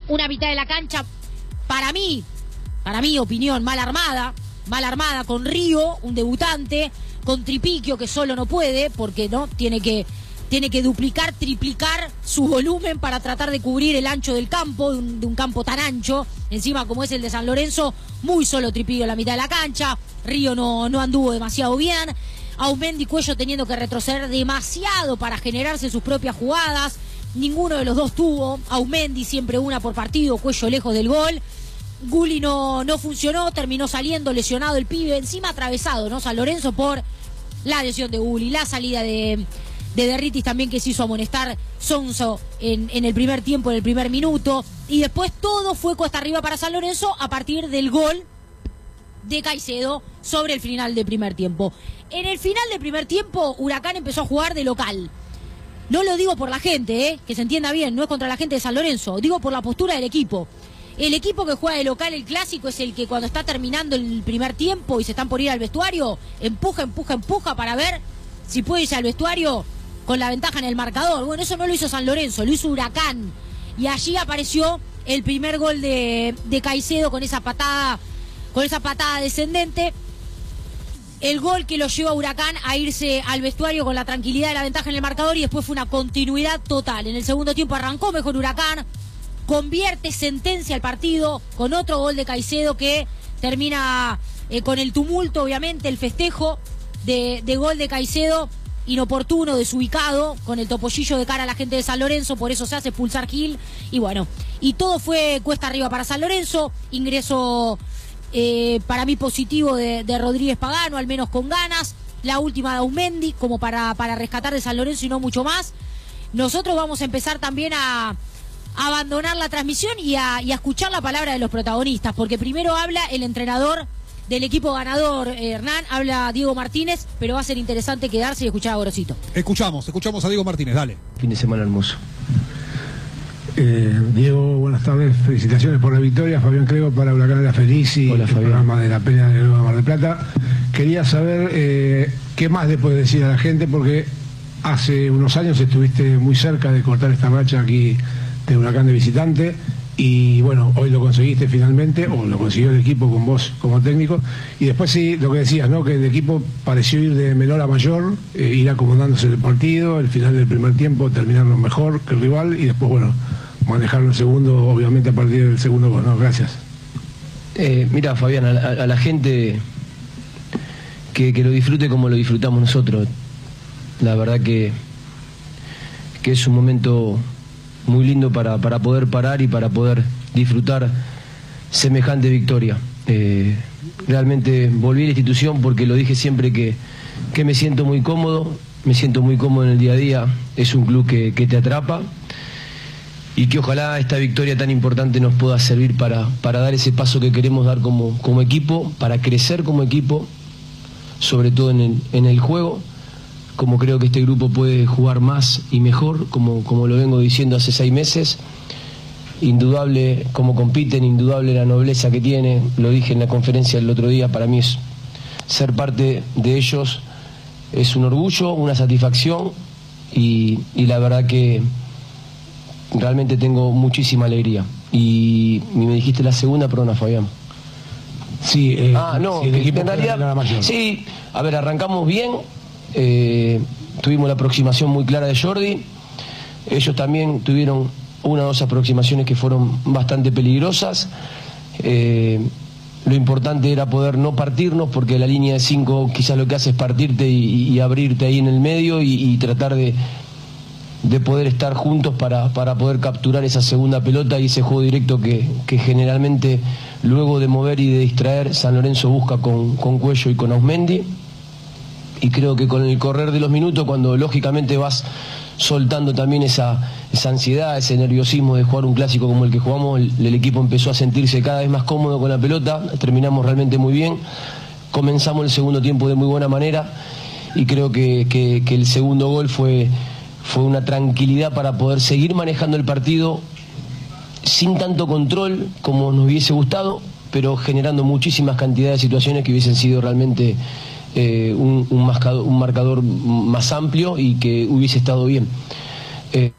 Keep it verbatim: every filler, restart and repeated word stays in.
una mitad de la cancha, para mí, para mi opinión, mal armada, mal armada, con Río, un debutante, con Tripiquio, que solo no puede, porque no tiene que, tiene que duplicar, triplicar su volumen para tratar de cubrir el ancho del campo, de un, de un campo tan ancho, encima como es el de San Lorenzo, muy solo Tripiquio en la mitad de la cancha, Río no, no anduvo demasiado bien, Aumendi y Cuello teniendo que retroceder demasiado para generarse sus propias jugadas, ninguno de los dos tuvo, Aumendi siempre una por partido, Cuello lejos del gol. Gulli no, no funcionó, terminó saliendo lesionado el pibe, encima atravesado, ¿no? San Lorenzo por la lesión de Gulli, la salida de, de Derritis también, que se hizo amonestar Sonso en, en el primer tiempo, en el primer minuto, y después todo fue cuesta arriba para San Lorenzo a partir del gol de Caicedo sobre el final del primer tiempo. En el final del primer tiempo, Huracán empezó a jugar de local. No lo digo por la gente, ¿eh? Que se entienda bien, no es contra la gente de San Lorenzo, digo por la postura del equipo. El equipo que juega de local, el clásico, es el que cuando está terminando el primer tiempo y se están por ir al vestuario, empuja, empuja, empuja para ver si puede irse al vestuario con la ventaja en el marcador. Bueno, eso no lo hizo San Lorenzo, lo hizo Huracán. Y allí apareció el primer gol de, de Caicedo con esa patada, con esa patada descendente. El gol que lo llevó a Huracán a irse al vestuario con la tranquilidad de la ventaja en el marcador, y después fue una continuidad total. En el segundo tiempo arrancó mejor Huracán, convierte, sentencia el partido con otro gol de Caicedo que termina eh, con el tumulto, obviamente, el festejo de, de gol de Caicedo, inoportuno, desubicado, con el topollillo de cara a la gente de San Lorenzo, por eso se hace expulsar Gil, y bueno, y todo fue cuesta arriba para San Lorenzo, ingreso eh, para mí positivo de, de Rodríguez Pagano, al menos con ganas, la última de Aumendi, como para, para rescatar de San Lorenzo y no mucho más. Nosotros vamos a empezar también a abandonar la transmisión y a, y a escuchar la palabra de los protagonistas, porque primero habla el entrenador del equipo ganador, eh, Hernán, habla Diego Martínez, pero va a ser interesante quedarse y escuchar a Gorosito. Escuchamos, escuchamos a Diego Martínez, dale. Fin de semana hermoso. Eh, Diego, buenas tardes, felicitaciones por la victoria. Fabián Crego para Huracán de la Feliz y Hola, el Fabián. programa de la Peña de Nueva Mar del Plata. Quería saber eh, qué más le puedes decir a la gente, porque hace unos años estuviste muy cerca de cortar esta racha aquí de Huracán de visitante, y bueno, hoy lo conseguiste finalmente, o lo consiguió el equipo con vos como técnico, y después sí, lo que decías, ¿no? Que el equipo pareció ir de menor a mayor, eh, ir acomodándose el partido, el final del primer tiempo terminarlo mejor que el rival, y después, bueno, manejarlo el segundo, obviamente a partir del segundo gol, ¿no? Gracias. Eh, mira, Fabián, a la, a la gente que, que lo disfrute como lo disfrutamos nosotros. La verdad que, que es un momento muy lindo para, para poder parar y para poder disfrutar semejante victoria. Eh, realmente volví a la institución porque lo dije siempre que, que me siento muy cómodo, me siento muy cómodo en el día a día, es un club que, que te atrapa, y que ojalá esta victoria tan importante nos pueda servir para, para dar ese paso que queremos dar como, como equipo, para crecer como equipo, sobre todo en el, en el juego, como creo que este grupo puede jugar más y mejor, como, como lo vengo diciendo hace seis meses. Indudable cómo compiten, indudable la nobleza que tiene, lo dije en la conferencia el otro día, para mí es ser parte de ellos, es un orgullo, una satisfacción, y, y la verdad que realmente tengo muchísima alegría. Y, y me dijiste la segunda, perdona, Fabián. Sí, eh, ah, no, si el que equipo en realidad, mayor. sí, a ver, arrancamos bien, eh, tuvimos la aproximación muy clara de Jordi, ellos también tuvieron una o dos aproximaciones que fueron bastante peligrosas, eh, lo importante era poder no partirnos, porque la línea de cinco quizás lo que hace es partirte y, y abrirte ahí en el medio y, y tratar de, de poder estar juntos para, para poder capturar esa segunda pelota y ese juego directo que, que generalmente luego de mover y de distraer San Lorenzo busca con, con Cuello y con Aumendi. Y creo que con el correr de los minutos, cuando lógicamente vas soltando también esa, esa ansiedad, ese nerviosismo de jugar un clásico como el que jugamos, el, el equipo empezó a sentirse cada vez más cómodo con la pelota, terminamos realmente muy bien, comenzamos el segundo tiempo de muy buena manera, y creo que, que, que el segundo gol fue, fue una tranquilidad para poder seguir manejando el partido sin tanto control como nos hubiese gustado, pero generando muchísimas cantidades de situaciones que hubiesen sido realmente eh, un, un, marcador, un marcador más amplio y que hubiese estado bien. Eh,